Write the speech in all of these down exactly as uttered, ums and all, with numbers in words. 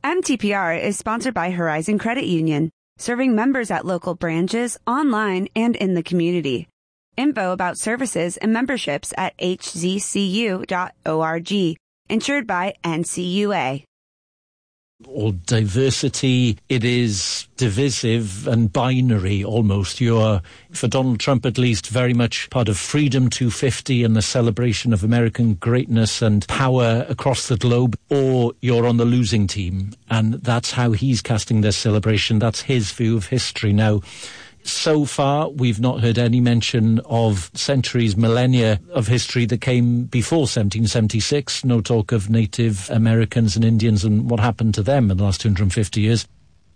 M T P R is sponsored by Horizon Credit Union, serving members at local branches, online, and in the community. Info about services and memberships at h z c u dot org. Insured by N C U A. Or diversity, it is divisive and binary almost. You're, for Donald Trump at least, very much part of Freedom two fifty and the celebration of American greatness and power across the globe, or you're on the losing team. And that's how he's casting this celebration. That's his view of history. Now, so far, we've not heard any mention of centuries, millennia of history that came before seventeen seventy-six. No talk of Native Americans and Indians and what happened to them in the last two hundred fifty years.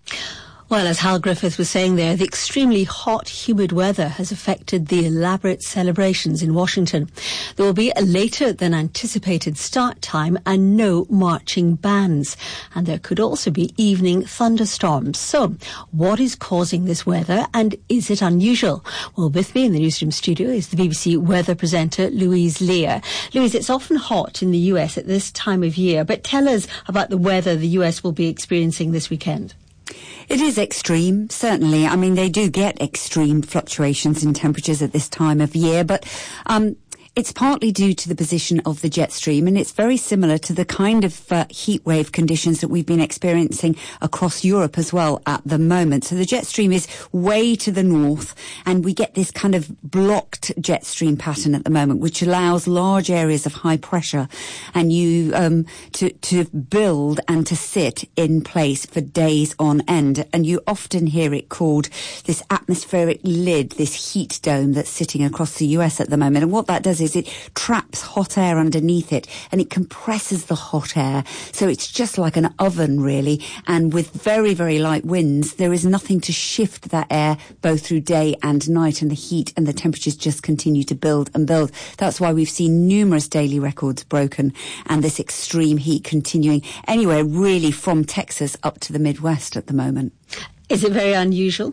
Well, as Hal Griffith was saying there, the extremely hot, humid weather has affected the elaborate celebrations in Washington. There will be a later than anticipated start time and no marching bands. And there could also be evening thunderstorms. So, what is causing this weather, and is it unusual? Well, with me in the newsroom studio is the B B C weather presenter, Louise Lear. Louise, it's often hot in the U S at this time of year, but tell us about the weather the U S will be experiencing this weekend. It is extreme, certainly. I mean, they do get extreme fluctuations in temperatures at this time of year, but um it's partly due to the position of the jet stream, and it's very similar to the kind of uh, heat wave conditions that we've been experiencing across Europe as well at the moment. So the jet stream is way to the north, and we get this kind of blocked jet stream pattern at the moment, which allows large areas of high pressure and you um, to to build and to sit in place for days on end. And you often hear it called this atmospheric lid, this heat dome that's sitting across the U S at the moment. And what that does is it traps hot air underneath it and it compresses the hot air. So it's just like an oven, really. And with very, very light winds, there is nothing to shift that air both through day and night, and the heat and the temperatures just continue to build and build. That's why we've seen numerous daily records broken and this extreme heat continuing anywhere really from Texas up to the Midwest at the moment. Is it very unusual?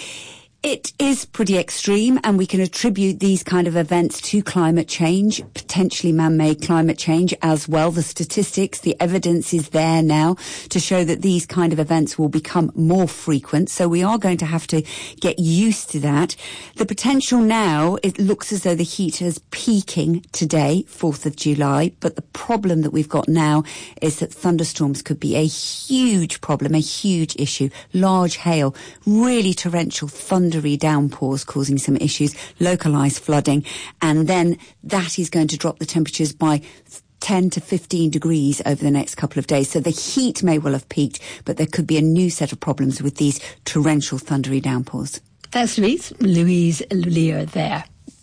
It is pretty extreme, and we can attribute these kind of events to climate change, potentially man-made climate change as well. The statistics, the evidence is there now to show that these kind of events will become more frequent. So we are going to have to get used to that. The potential now, it looks as though the heat is peaking today, fourth of July. But the problem that we've got now is that thunderstorms could be a huge problem, a huge issue. Large hail, really torrential thunder. Downpours causing some issues, localized flooding, and then that is going to drop the temperatures by ten to fifteen degrees over the next couple of days. So the heat may well have peaked, but there could be a new set of problems with these torrential thundery downpours. Thanks, Louise. Louise Lear there.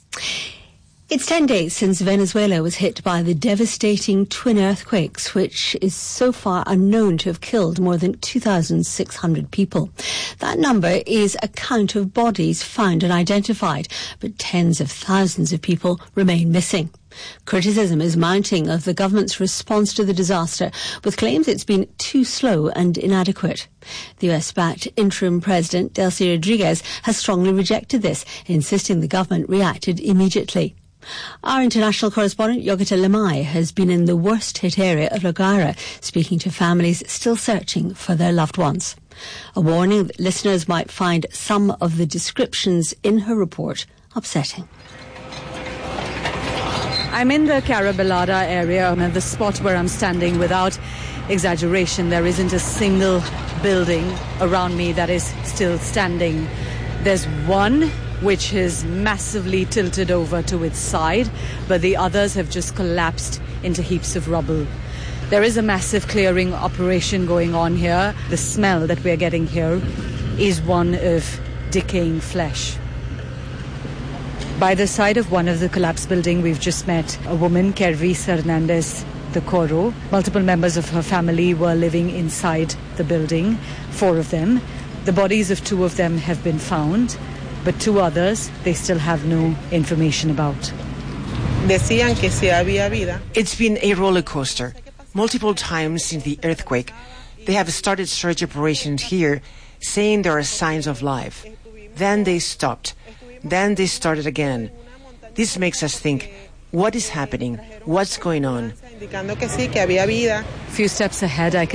It's ten days since Venezuela was hit by the devastating twin earthquakes, which is so far unknown to have killed more than two thousand six hundred people. That number is a count of bodies found and identified, but tens of thousands of people remain missing. Criticism is mounting of the government's response to the disaster, with claims it's been too slow and inadequate. The U S-backed interim president, Delcy Rodriguez, has strongly rejected this, insisting the government reacted immediately. Our international correspondent, Yogita Lemay, has been in the worst-hit area of La Guaira, speaking to families still searching for their loved ones. A warning that listeners might find some of the descriptions in her report upsetting. I'm in the Carabelada area, and at the spot where I'm standing, without exaggeration, there isn't a single building around me that is still standing. There's one which is massively tilted over to its side, but the others have just collapsed into heaps of rubble. There is a massive clearing operation going on here. The smell that we're getting here is one of decaying flesh. By the side of one of the collapsed buildings, we've just met a woman, Kervis Hernandez de Coro. Multiple members of her family were living inside the building, four of them. The bodies of two of them have been found, but two others, they still have no information about. It's been a roller coaster. Multiple times since the earthquake, they have started search operations here, saying there are signs of life. Then they stopped. Then they started again. This makes us think, what is happening? What's going on? A few steps ahead, I can